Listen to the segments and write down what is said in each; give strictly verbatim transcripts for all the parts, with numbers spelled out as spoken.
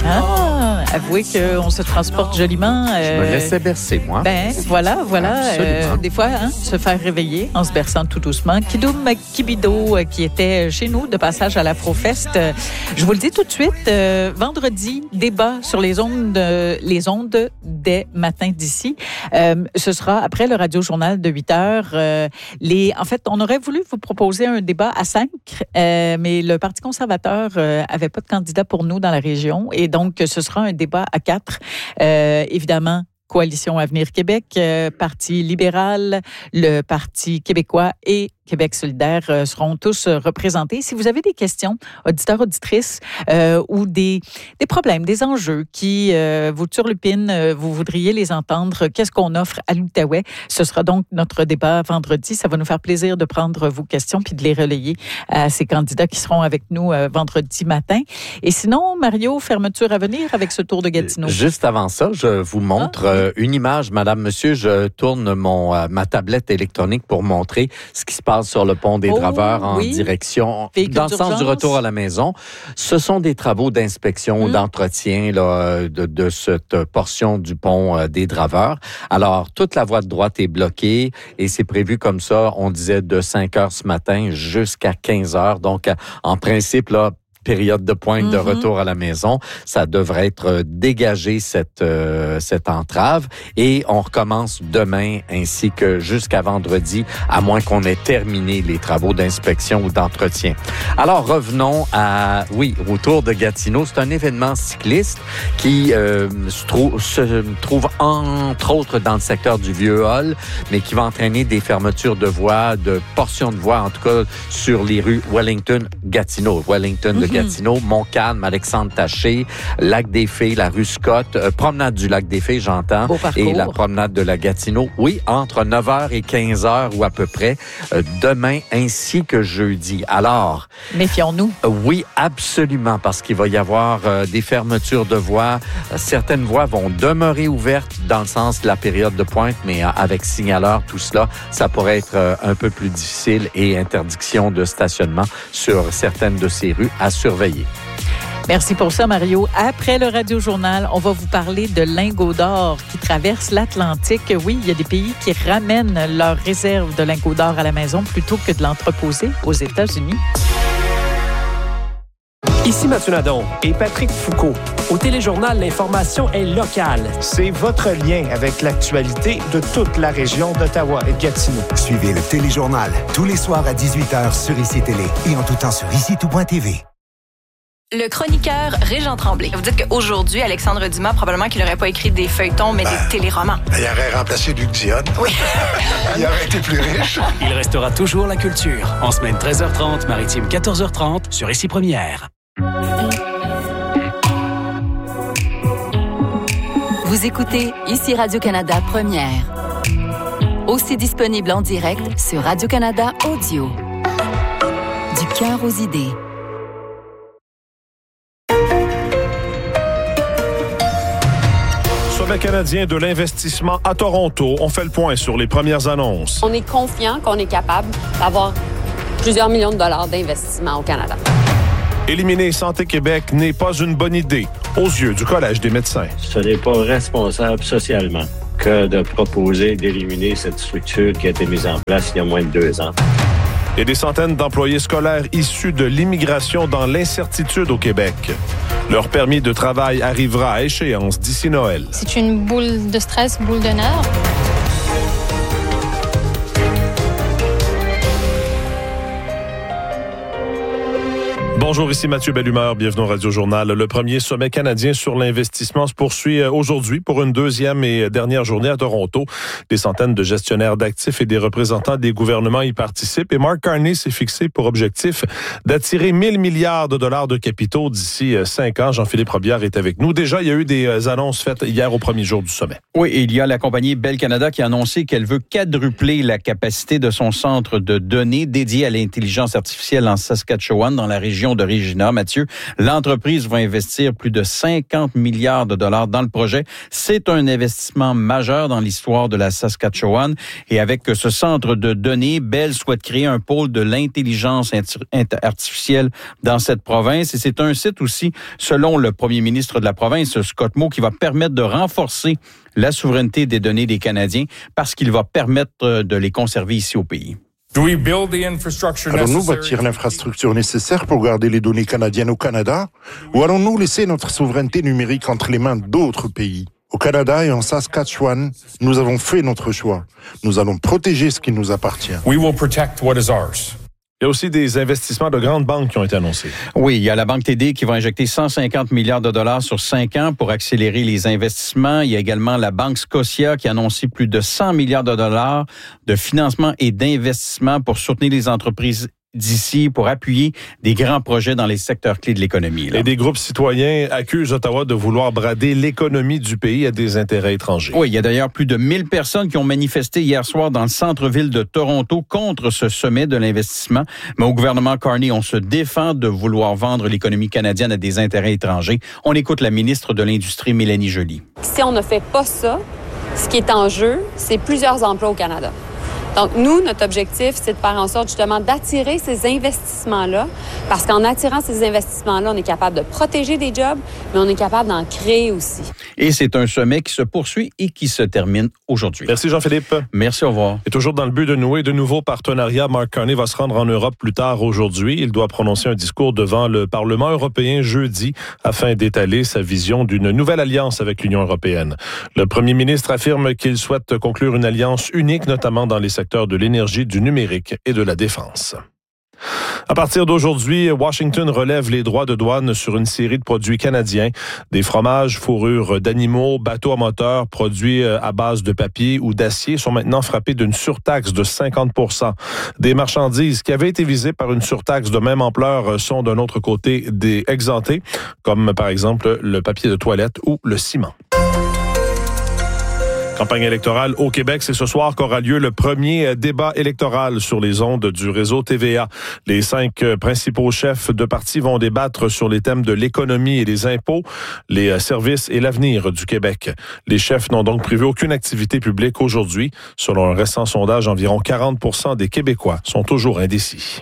Ah, avouez qu'on se transporte joliment. Euh, Je me laissais bercer, moi. Ben, voilà, voilà. Euh, des fois, hein, se faire réveiller en se berçant tout doucement. Kidoum Kibido, euh, qui était chez nous de passage à l'Afrofest. Euh, je vous le dis tout de suite, euh, vendredi, débat sur les ondes, euh, les ondes des matins d'ici. Euh, ce sera après le radio-journal de huit heures. Euh, les, en fait, on aurait voulu vous proposer un débat à cinq, euh, mais le Parti conservateur euh, avait pas de candidat pour nous dans la région. Et donc, ce sera un débat à quatre. Euh, évidemment, Coalition Avenir Québec, euh, Parti libéral, le Parti québécois et Québec solidaire euh, seront tous euh, représentés. Si vous avez des questions, auditeurs, auditrices, euh, ou des, des problèmes, des enjeux qui euh, vous turlupinent, euh, vous voudriez les entendre, qu'est-ce qu'on offre à l'Outaouais? Ce sera donc notre débat vendredi. Ça va nous faire plaisir de prendre vos questions puis de les relayer à ces candidats qui seront avec nous euh, vendredi matin. Et sinon, Mario, fermeture à venir avec ce tour de Gatineau. Juste avant ça, je vous montre ah, euh, une image, Madame, Monsieur. Je tourne mon, euh, ma tablette électronique pour montrer ce qui se passe sur le pont des oh, Draveurs en oui. direction, Véhicule dans le sens du retour à la maison. Ce sont des travaux d'inspection ou mmh. d'entretien là, de, de cette portion du pont euh, des Draveurs. Alors, toute la voie de droite est bloquée et c'est prévu comme ça, on disait de cinq heures ce matin jusqu'à quinze heures. Donc, en principe, là, période de pointe mm-hmm. de retour à la maison, ça devrait être dégagé cette euh, cette entrave et on recommence demain ainsi que jusqu'à vendredi, à moins qu'on ait terminé les travaux d'inspection ou d'entretien. Alors revenons à oui au Tour de Gatineau. C'est un événement cycliste qui euh, se, trouve, se trouve entre autres dans le secteur du Vieux-Hall, mais qui va entraîner des fermetures de voies, de portions de voies, en tout cas sur les rues Wellington-Gatineau, Wellington de mm-hmm. Gatineau, Montcalm, Alexandre-Taché, Lac des Fées, la rue Scott, euh, promenade du Lac des Fées, j'entends, et la promenade de la Gatineau. Oui, entre neuf heures et quinze heures ou à peu près, euh, demain ainsi que jeudi. Alors... Méfions-nous. Euh, oui, absolument, parce qu'il va y avoir euh, des fermetures de voies. Euh, certaines voies vont demeurer ouvertes dans le sens de la période de pointe, mais euh, avec signaleur, tout cela, ça pourrait être euh, un peu plus difficile et interdiction de stationnement sur certaines de ces rues à surveiller. Merci pour ça, Mario. Après le Radio-Journal, on va vous parler de lingots d'or qui traversent l'Atlantique. Oui, il y a des pays qui ramènent leurs réserves de lingots d'or à la maison plutôt que de l'entreposer aux États-Unis. Ici Mathieu Nadon et Patrick Foucault. Au Téléjournal, l'information est locale. C'est votre lien avec l'actualité de toute la région d'Ottawa et de Gatineau. Suivez le Téléjournal tous les soirs à dix-huit heures sur I C Télé et en tout temps sur ici tout point t v. Le chroniqueur Régent Tremblay. Vous dites qu'aujourd'hui, Alexandre Dumas, probablement qu'il n'aurait pas écrit des feuilletons, mais ben, des téléromans. Il aurait remplacé Luc Dionne. Oui. Il aurait été plus riche. Il restera toujours la culture. En semaine treize heures trente, maritime quatorze heures trente, sur Ici Première. Vous écoutez Ici Radio-Canada Première. Aussi disponible en direct sur Radio-Canada Audio. Du cœur aux idées. Sommet canadien de l'investissement à Toronto. On fait le point sur les premières annonces. On est confiant qu'on est capable d'avoir plusieurs millions de dollars d'investissement au Canada. Éliminer Santé Québec n'est pas une bonne idée aux yeux du Collège des médecins. Ce n'est pas responsable socialement que de proposer d'éliminer cette structure qui a été mise en place il y a moins de deux ans. Et des centaines d'employés scolaires issus de l'immigration dans l'incertitude au Québec. Leur permis de travail arrivera à échéance d'ici Noël. C'est une boule de stress, boule de nerfs. Bonjour, ici Mathieu Bellumeur, bienvenue au Radio-Journal. Le premier sommet canadien sur l'investissement se poursuit aujourd'hui pour une deuxième et dernière journée à Toronto. Des centaines de gestionnaires d'actifs et des représentants des gouvernements y participent et Mark Carney s'est fixé pour objectif d'attirer mille milliards de dollars de capitaux d'ici cinq ans. Jean-Philippe Robillard est avec nous. Déjà, il y a eu des annonces faites hier au premier jour du sommet. Oui, et il y a la compagnie Bell Canada qui a annoncé qu'elle veut quadrupler la capacité de son centre de données dédié à l'intelligence artificielle en Saskatchewan, dans la région de Regina. Mathieu, l'entreprise va investir plus de cinquante milliards de dollars dans le projet. C'est un investissement majeur dans l'histoire de la Saskatchewan. Et avec ce centre de données, Bell souhaite créer un pôle de l'intelligence artificielle dans cette province. Et c'est un site aussi, selon le premier ministre de la province, Scott Moe, qui va permettre de renforcer la souveraineté des données des Canadiens parce qu'il va permettre de les conserver ici au pays. Allons-nous bâtir l'infrastructure nécessaire pour garder les données canadiennes au Canada ou allons-nous laisser notre souveraineté numérique entre les mains d'autres pays? Au Canada et en Saskatchewan, nous avons fait notre choix. Nous allons protéger ce qui nous appartient. We will protect what is ours. Il y a aussi des investissements de grandes banques qui ont été annoncés. Oui, il y a la Banque T D qui va injecter cent cinquante milliards de dollars sur cinq ans pour accélérer les investissements. Il y a également la Banque Scotia qui a annoncé plus de cent milliards de dollars de financement et d'investissement pour soutenir les entreprises d'ici pour appuyer des grands projets dans les secteurs clés de l'économie. Là. Et des groupes citoyens accusent Ottawa de vouloir brader l'économie du pays à des intérêts étrangers. Oui, il y a d'ailleurs plus de mille personnes qui ont manifesté hier soir dans le centre-ville de Toronto contre ce sommet de l'investissement. Mais au gouvernement Carney, on se défend de vouloir vendre l'économie canadienne à des intérêts étrangers. On écoute la ministre de l'Industrie, Mélanie Joly. Si on ne fait pas ça, ce qui est en jeu, c'est plusieurs emplois au Canada. Donc, nous, notre objectif, c'est de faire en sorte, justement, d'attirer ces investissements-là, parce qu'en attirant ces investissements-là, on est capable de protéger des jobs, mais on est capable d'en créer aussi. Et c'est un sommet qui se poursuit et qui se termine aujourd'hui. Merci, Jean-Philippe. Merci, au revoir. Et toujours dans le but de nouer de nouveaux partenariats, Mark Carney va se rendre en Europe plus tard aujourd'hui. Il doit prononcer un discours devant le Parlement européen jeudi afin d'étaler sa vision d'une nouvelle alliance avec l'Union européenne. Le premier ministre affirme qu'il souhaite conclure une alliance unique, notamment dans les secteurs de l'énergie, du numérique et de la défense. À partir d'aujourd'hui, Washington relève les droits de douane sur une série de produits canadiens. Des fromages, fourrures d'animaux, bateaux à moteur, produits à base de papier ou d'acier sont maintenant frappés d'une surtaxe de cinquante pour cent. Des marchandises qui avaient été visées par une surtaxe de même ampleur sont d'un autre côté des exemptées, comme par exemple le papier de toilette ou le ciment. Campagne électorale au Québec, c'est ce soir qu'aura lieu le premier débat électoral sur les ondes du réseau T V A. Les cinq principaux chefs de parti vont débattre sur les thèmes de l'économie et des impôts, les services et l'avenir du Québec. Les chefs n'ont donc prévu aucune activité publique aujourd'hui. Selon un récent sondage, environ quarante pour cent des Québécois sont toujours indécis.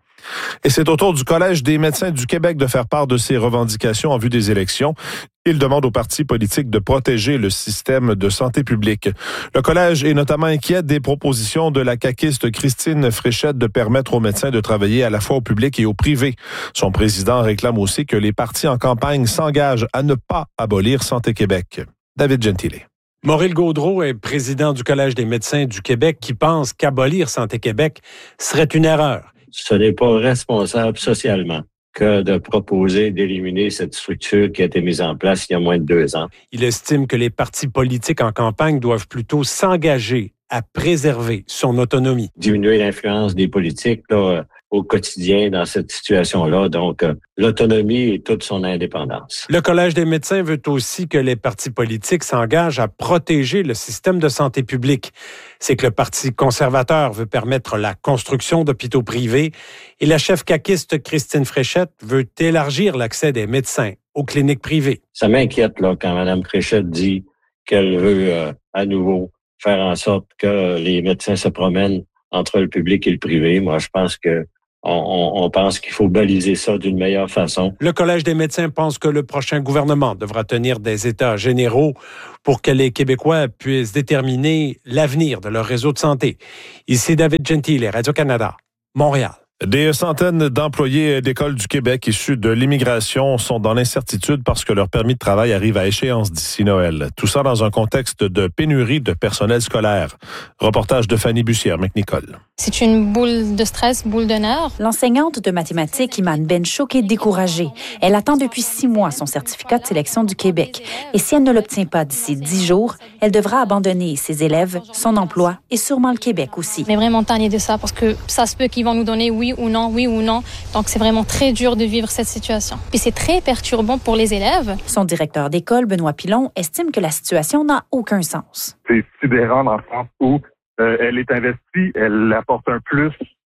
Et c'est au tour du Collège des médecins du Québec de faire part de ses revendications en vue des élections. Il demande aux partis politiques de protéger le système de santé publique. Le Collège est notamment inquiet des propositions de la caquiste Christine Fréchette de permettre aux médecins de travailler à la fois au public et au privé. Son président réclame aussi que les partis en campagne s'engagent à ne pas abolir Santé Québec. David Gentile. Maurice Gaudreault est président du Collège des médecins du Québec qui pense qu'abolir Santé Québec serait une erreur. Ce n'est pas responsable socialement que de proposer d'éliminer cette structure qui a été mise en place il y a moins de deux ans. Il estime que les partis politiques en campagne doivent plutôt s'engager à préserver son autonomie. Diminuer l'influence des politiques là, au quotidien dans cette situation-là, donc euh, l'autonomie et toute son indépendance. Le Collège des médecins veut aussi que les partis politiques s'engagent à protéger le système de santé publique. C'est que le Parti conservateur veut permettre la construction d'hôpitaux privés et la chef caquiste Christine Fréchette veut élargir l'accès des médecins aux cliniques privées. Ça m'inquiète là quand Mme Fréchette dit qu'elle veut euh, à nouveau faire en sorte que les médecins se promènent entre le public et le privé. Moi, je pense que On, on, on pense qu'il faut baliser ça d'une meilleure façon. Le Collège des médecins pense que le prochain gouvernement devra tenir des états généraux pour que les Québécois puissent déterminer l'avenir de leur réseau de santé. Ici David Gentile, Radio-Canada, Montréal. Des centaines d'employés d'écoles du Québec issus de l'immigration sont dans l'incertitude parce que leur permis de travail arrive à échéance d'ici Noël. Tout ça dans un contexte de pénurie de personnel scolaire. Reportage de Fanny Bussière-McNicol. C'est une boule de stress, boule de nerfs. L'enseignante de mathématiques, Iman Benchouk, est découragée. Elle attend depuis six mois son certificat de sélection du Québec. Et si elle ne l'obtient pas d'ici dix jours, elle devra abandonner ses élèves, son emploi et sûrement le Québec aussi. Mais vraiment tanné de ça parce que ça se peut qu'ils vont nous donner oui ou non, oui ou non. Donc, c'est vraiment très dur de vivre cette situation. Puis c'est très perturbant pour les élèves. Son directeur d'école, Benoît Pilon, estime que la situation n'a aucun sens. C'est sidérant dans le sens où euh, elle est investie, elle apporte un plus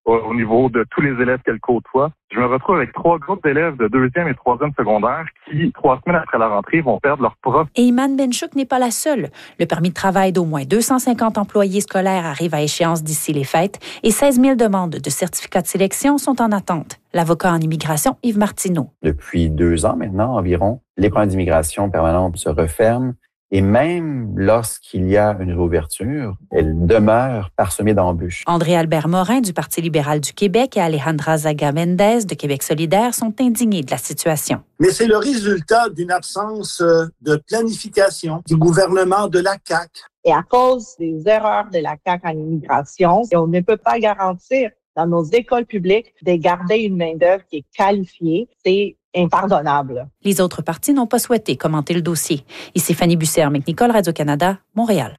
au, au niveau de tous les élèves qu'elle côtoie. Je me retrouve avec trois groupes d'élèves de deuxième et troisième secondaire qui, trois semaines après la rentrée, vont perdre leur prof. Et Iman Benchouk n'est pas la seule. Le permis de travail d'au moins deux cent cinquante employés scolaires arrive à échéance d'ici les fêtes et seize mille demandes de certificats de sélection sont en attente. L'avocat en immigration, Yves Martineau. Depuis deux ans maintenant environ, les programmes d'immigration permanente se referment. Et même lorsqu'il y a une réouverture, elle demeure parsemée d'embûches. André-Albert Morin du Parti libéral du Québec et Alejandra Zaga-Mendez de Québec solidaire sont indignés de la situation. Mais c'est le résultat d'une absence de planification du gouvernement de la C A Q. Et à cause des erreurs de la C A Q en immigration, on ne peut pas garantir dans nos écoles publiques de garder une main-d'œuvre qui est qualifiée. C'est impardonnable. Les autres partis n'ont pas souhaité commenter le dossier. Ici Fanny Busser, Nicole, Radio-Canada, Montréal.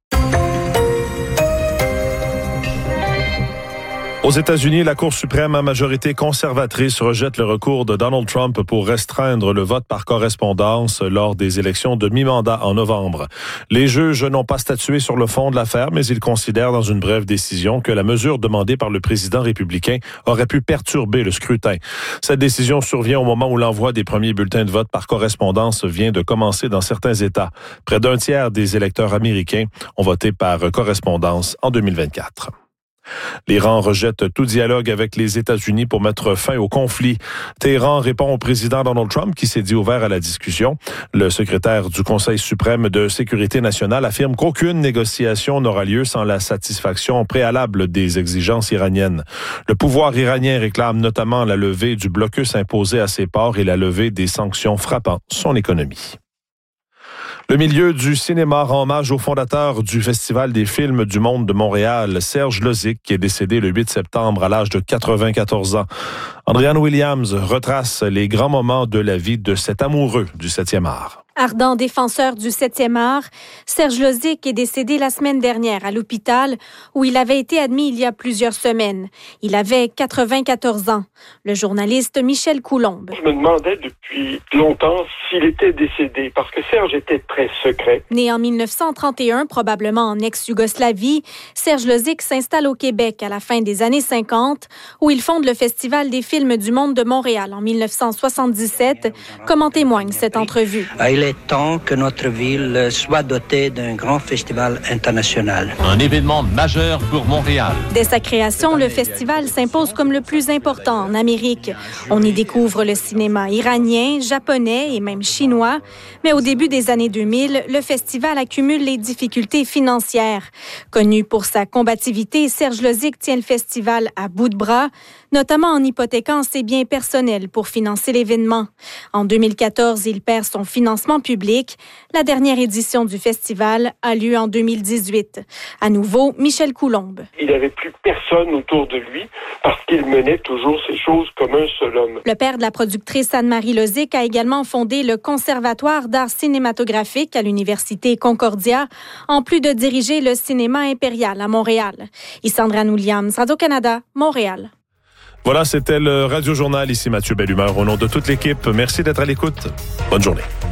Aux États-Unis, la Cour suprême à majorité conservatrice rejette le recours de Donald Trump pour restreindre le vote par correspondance lors des élections de mi-mandat en novembre. Les juges n'ont pas statué sur le fond de l'affaire, mais ils considèrent dans une brève décision que la mesure demandée par le président républicain aurait pu perturber le scrutin. Cette décision survient au moment où l'envoi des premiers bulletins de vote par correspondance vient de commencer dans certains États. Près d'un tiers des électeurs américains ont voté par correspondance en deux mille vingt-quatre. L'Iran rejette tout dialogue avec les États-Unis pour mettre fin au conflit. Téhéran répond au président Donald Trump qui s'est dit ouvert à la discussion. Le secrétaire du Conseil suprême de sécurité nationale affirme qu'aucune négociation n'aura lieu sans la satisfaction préalable des exigences iraniennes. Le pouvoir iranien réclame notamment la levée du blocus imposé à ses ports et la levée des sanctions frappant son économie. Le milieu du cinéma rend hommage au fondateur du Festival des films du monde de Montréal, Serge Lozic, qui est décédé le huit septembre à l'âge de quatre-vingt-quatorze ans. Andréanne Williams retrace les grands moments de la vie de cet amoureux du septième art. Ardent défenseur du septième art, Serge Lozic est décédé la semaine dernière à l'hôpital où il avait été admis il y a plusieurs semaines. Il avait quatre-vingt-quatorze ans. Le journaliste Michel Coulombe. Je me demandais depuis longtemps s'il était décédé parce que Serge était très secret. Né en mille neuf cent trente et un, probablement en ex-Yougoslavie, Serge Lozic s'installe au Québec à la fin des années cinquante où il fonde le Festival des films du monde de Montréal en mille neuf cent soixante-dix-sept, comme en témoigne cette entrevue. Il est temps que notre ville soit dotée d'un grand festival international. Un événement majeur pour Montréal. Dès sa création, le festival s'impose comme le plus important en Amérique. On y découvre le cinéma iranien, japonais et même chinois. Mais au début des années deux mille, le festival accumule les difficultés financières. Connu pour sa combativité, Serge Lozic tient le festival à bout de bras, notamment en hypothéquant ses biens personnels pour financer l'événement. En deux mille quatorze, il perd son financement public. La dernière édition du festival a lieu en deux mille dix-huit. À nouveau, Michel Coulombe. Il n'avait plus personne autour de lui parce qu'il menait toujours ses choses comme un seul homme. Le père de la productrice Anne-Marie Lozic a également fondé le Conservatoire d'art cinématographique à l'Université Concordia, en plus de diriger le cinéma impérial à Montréal. Isandra Williams, Radio-Canada, Montréal. Voilà, c'était le Radio Journal. Ici Mathieu Bellumeur. Au nom de toute l'équipe, merci d'être à l'écoute. Bonne journée.